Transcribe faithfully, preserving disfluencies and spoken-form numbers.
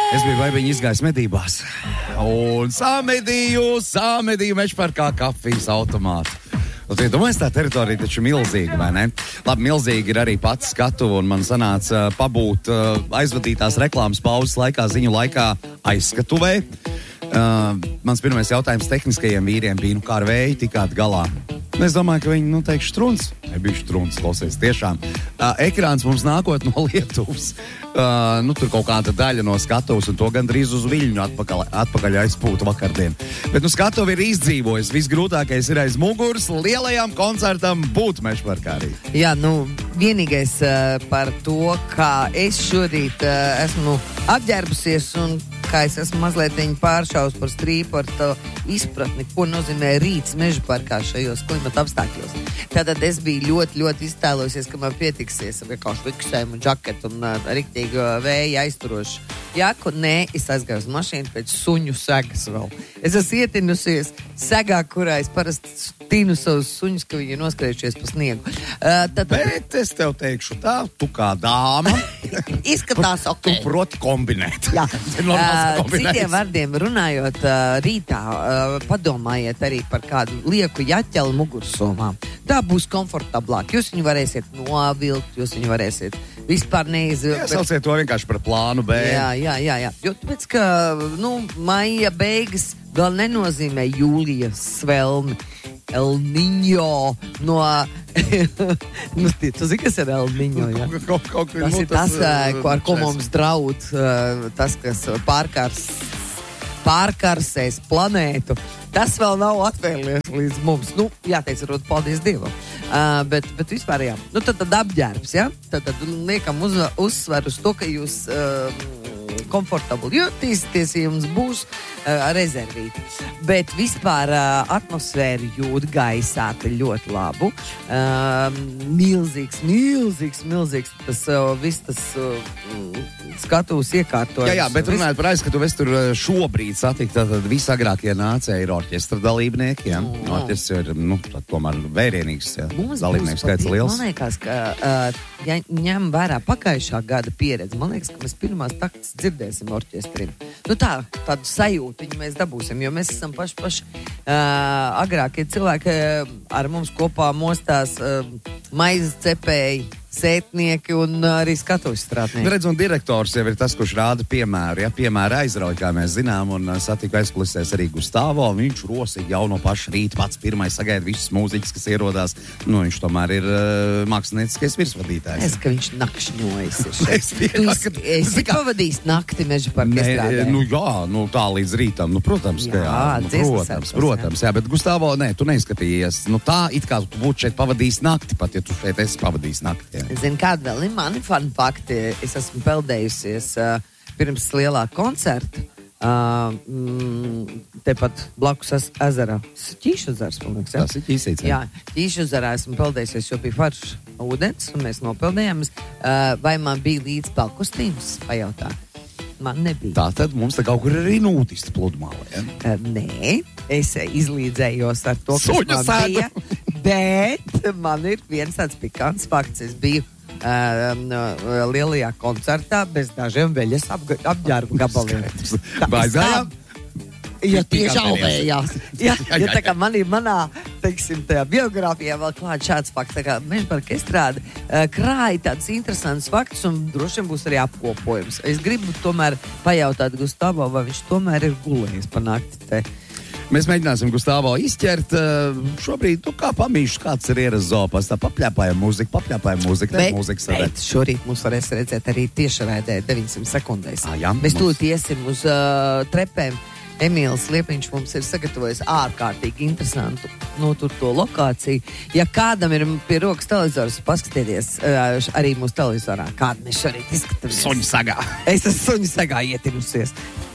Es biju vaibiņu izgājis medībās. Un samedīju, samedīju Mežparkā kafijas automātu. Un tie domājas, tā teritorija taču milzīga, vai ne? Labi, milzīgi ir arī pats skatu, un man sanāca uh, pabūt uh, aizvadītās reklāmas pauzes laikā, ziņu laikā aizskatuvē. Uh, mans pirmais jautājums tehniskajiem vīriem bija, nu kā ar vēju tikāt galā? Es domāju, ka viņi, nu, teikšu, truns. Ne, bišķi truns, klausies, tiešām. Uh, ekrāns mums nākot no Lietuvas. Uh, nu, tur kaut kāda daļa no skatuves, un to gandrīz uz viļņu atpakaļ, atpakaļ aizpūta vakardien. Bet, nu, skatuve ir izdzīvojis. Visgrūtākais ir aiz muguras lielajām koncertam būt Mežparkā arī. Jā, nu, vienīgais uh, par to, kā es šorīt uh, esmu apģērbusies un kā es esmu mazliet pāršaus par strīpu ar to izpratni, ko nozīmē rīts Mežparkā šajos klimata apstākļos. Tātad es biju ļoti, ļoti iztēlojusies, ka man pietiksies ar vienkārši viksējumu, džaketu un uh, riktīgu vēja aizturošu jaku. Nē, es aizgāju uz mašīnu pēc suņu segas vēl. Es esmu ietinusies segā, kurā es parasti tīnu savus suņus, ka viņi ir noskrējušies pa sniegu. Uh, tad... Bet es tev teikšu tā, tu kā dāma izskatās ok. Tu proti kombinēt. Jā. uh, citiem vārdiem runājot, uh, rītā uh, padomājiet arī par kādu lieku jaķeli mugursomā. Tā būs komfortablāk. Jūs viņu varēsiet novilkt, jūs viņu varēsiet vispār neizvilkt. Jā, sauciet to vienkārši par plānu B. Jā, jā, jā, jā. Jo tāpēc, ka, nu, maija beigas vēl nenozīmē jūlijas svelmi. El Niño no... nu, tu zini, kas ir El Niño, jā? Kaut, kaut, tas nu, ir tas, tas ko, ar ko mums draud, tas, kas pārkars, pārkarsēs planētu. Tas vēl nav atvēlies līdz mums. Nu, jāteic, varbūt paldies Dievam. Uh, bet, bet vispār, jā. Nu, tad, tad apģērbs, jā? Tad, tad liekam uz, uzsver uz to, ka jūs uh, komfortabli jūtīsieties, ja jums būs uh, rezervīti. Bet vispār uh, atmosfēru jūt gaisā ļoti labu. Uh, milzīgs, milzīgs, milzīgs tas uh, viss tas uh, skatūs iekārtojums. Jā, jā, bet runājot par aizskatu, es tur šobrīd satiku, tātad visagākie nācēji ir orķestra dalībnieki, jā. Mm. Orķestrs ir, nu, tomēr vērienīgs, jā. Mums dalībnieku skaits liels. Man liekas, ka, uh, ja ņem vērā pagājušā gada pieredzi, man liekas, ka mēs pirmās taktas dzirdēsim orķestrim. Nu tā, tādu sajūtu mēs dabūsim, jo mēs esam paši, paši uh, agrākie cilvēki uh, ar mums kopā mostās uh, maizes cepēji, sētnieki un arī skatuves strādnieki. Redz, un direktors jau ir tas, kurš rāda piemēru. Ja piemēra aizrauj, kā mēs zinām, un satika aizkulisēs arī Gustavo, un viņš rosīgi jau no paša rīta pats pirmais sagaida visus mūziķus, kas ierodās. Nu, viņš tomēr ir uh, mākslinieckais virsvadītājs. Es, ka viņš nakšņojas. es pieļauju, ka... Es tik pavadījis nakti Mežparkā strādē. Nu jā, nu tā līdz rītam. Nu, protams, jā, ka jā. Nu, protams, protams, jā. jā. Bet Gustavo, nē, tu neizskatījies. Nu tā, it kā tu būtu šeit pavadījis nakti, pat ja tu šeit esi pavadījis nakti. Jā. Zini, kāda vēl ir mani fun fakti? Es esmu peldējusies uh, pirms lielā koncerta. Uh, mm, tepat blakus es, ezerā. Ķīšu ezers, man liekas. Tas ir Ķīsīts. Jā, Ķīšu ezerā esmu peldējusies, jo bija faršs ūdens, un mēs nopeldējām. Uh, vai man bija līdz pelkostīms? Pajautā. Man nebija. Tā tad mums te kaut kur arī nūtisti pludmālē, ja? Uh, nē, es izlīdzējos ar to, kas Suņa man sēdu. bija. Bet man ir viens tāds pikants fakts. Es biju uh, lielajā koncertā bez dažiem veļas apga- apģērbu gabaliem. Baizējām? Ja tieši auvējās. Ja, ja tā kā man ir manā, teiksim, tajā biogrāfijā vēl klāt šāds fakts, tā kā Mežparka estrāde uh, krāja tāds interesants fakts un droši vien būs arī apkopojums. Es gribu tomēr pajautāt Gustavo, vai viņš tomēr ir gulējis pa nakti te. Mēs mēģināsim Gustavo izķert. Šobrīd, nu kā pamīšs, kāds ir ieras zopas. Tā papļāpājam mūziku, papļāpājam mūziku. Bet, mūzikas bet šorīt mums varēs redzēt arī tiešraidē deviņsimt sekundēs. Ah, jā, Mēs mums... tūlīt iesim uz uh, trepēm. Emīls Liepiņš mums ir sagatavojis ārkārtīgi interesantu noturto lokāciju. Ja kādam ir pie rokas televizors, paskatieties uh, arī mūsu televizorā, kāda mēs šorīt izskatāmies. Suņu sagā. Es esmu suņu sagā ietinusies.